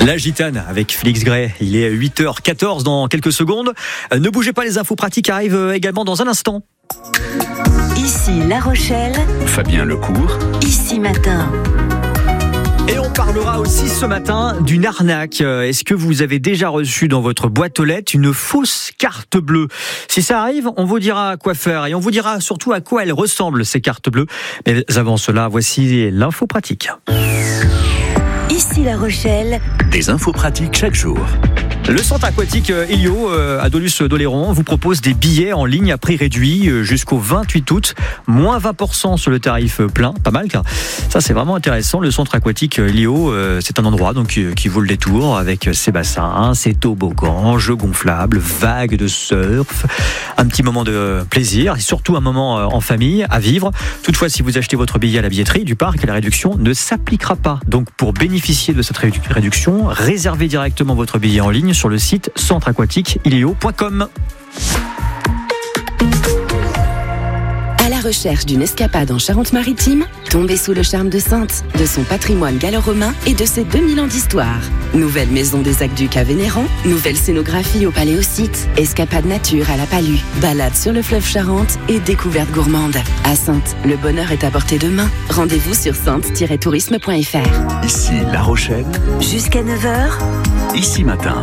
La Gitane avec Félix Gray. Il est 8h14 dans quelques secondes. Ne bougez pas, les infos pratiques arrivent également dans un instant. Ici La Rochelle, Fabien Lecourt, Ici Matin. Et on parlera aussi ce matin d'une arnaque. Est-ce que vous avez déjà reçu dans votre boîte aux lettres une fausse carte bleue ? Si ça arrive, on vous dira quoi faire et on vous dira surtout à quoi elles ressemblent, ces cartes bleues. Mais avant cela, voici l'info pratique. Ici La Rochelle, des infos pratiques chaque jour. Le centre aquatique Ilio à Doluce-d'Oléron vous propose des billets en ligne à prix réduit jusqu'au 28 août, moins 20% sur le tarif plein, pas mal car ça c'est vraiment intéressant. Le centre aquatique Ilio, c'est un endroit donc qui vaut le détour avec ses bassins, ses toboggans, jeux gonflables, vagues de surf, un petit moment de plaisir et surtout un moment en famille à vivre. Toutefois, si vous achetez votre billet à la billetterie du parc, la réduction ne s'appliquera pas. Donc pour bénéficier de cette réduction, réservez directement votre billet en ligne sur le site centreaquatiqueilio.com. à la recherche d'une escapade en Charente-Maritime, tombez sous le charme de Saintes, de son patrimoine gallo-romain et de ses 2000 ans d'histoire. Nouvelle maison des aqueducs à Vénéran, nouvelle scénographie au Paléosite, escapade nature à la Palue, balade sur le fleuve Charente et découverte gourmande. À Saintes, le bonheur est à portée de main. Rendez-vous sur saintes-tourisme.fr. Ici La Rochelle, Jusqu'à 9h, Ici Matin.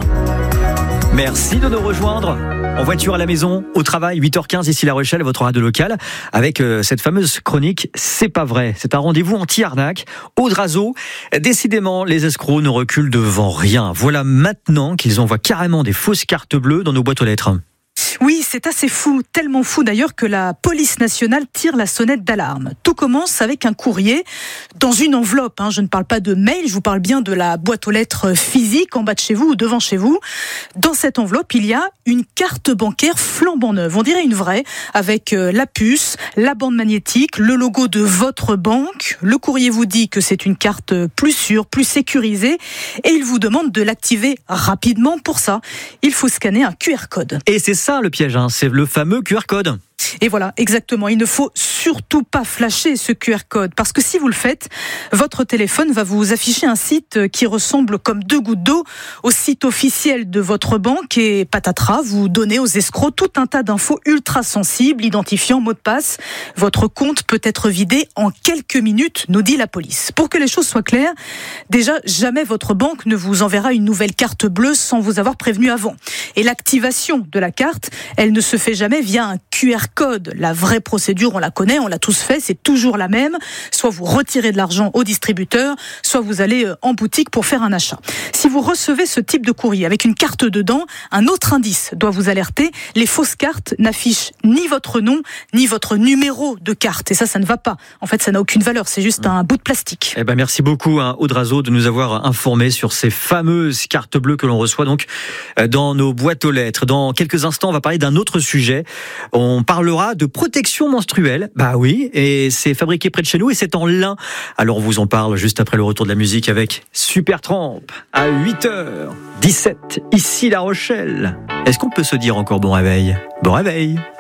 Merci de nous rejoindre en voiture, à la maison, au travail, 8h15 ici La Rochelle, votre radio locale, avec cette fameuse chronique « C'est pas vrai ». C'est un rendez-vous anti-arnaque. Audrazo, décidément, les escrocs ne reculent devant rien. Voilà maintenant qu'ils envoient carrément des fausses cartes bleues dans nos boîtes aux lettres. Oui, c'est assez fou, tellement fou d'ailleurs que la police nationale tire la sonnette d'alarme. Tout commence avec un courrier dans une enveloppe. Je ne parle pas de mail, je vous parle bien de la boîte aux lettres physique en bas de chez vous ou devant chez vous. Dans cette enveloppe, il y a une carte bancaire flambant neuve. On dirait une vraie, avec la puce, la bande magnétique, le logo de votre banque. Le courrier vous dit que c'est une carte plus sûre, plus sécurisée et il vous demande de l'activer rapidement. Pour ça, il faut scanner un QR code. Et c'est ça le piège, c'est le fameux QR code. Et voilà, exactement. Il ne faut surtout pas flasher ce QR code parce que si vous le faites, votre téléphone va vous afficher un site qui ressemble comme deux gouttes d'eau au site officiel de votre banque et patatras, vous donnez aux escrocs tout un tas d'infos ultra sensibles, identifiant mot de passe. Votre compte peut être vidé en quelques minutes, nous dit la police. Pour que les choses soient claires, déjà, jamais votre banque ne vous enverra une nouvelle carte bleue sans vous avoir prévenu avant. Et l'activation de la carte, elle ne se fait jamais via un QR code. La vraie procédure, on la connaît, on l'a tous fait, c'est toujours la même. Soit vous retirez de l'argent au distributeur, soit vous allez en boutique pour faire un achat. Si vous recevez ce type de courrier avec une carte dedans, un autre indice doit vous alerter. Les fausses cartes n'affichent ni votre nom, ni votre numéro de carte. Et ça ne va pas. En fait, ça n'a aucune valeur, c'est juste un bout de plastique. Merci beaucoup, Audrazo, de nous avoir informés sur ces fameuses cartes bleues que l'on reçoit donc dans nos boîtes aux lettres. Dans quelques instants, on va parler d'un autre sujet. On parlera de protection menstruelle. Bah oui, et c'est fabriqué près de chez nous et c'est en lin. Alors on vous en parle juste après le retour de la musique avec Supertramp à 8h17 ici La Rochelle. Est-ce qu'on peut se dire encore bon réveil ? Bon réveil.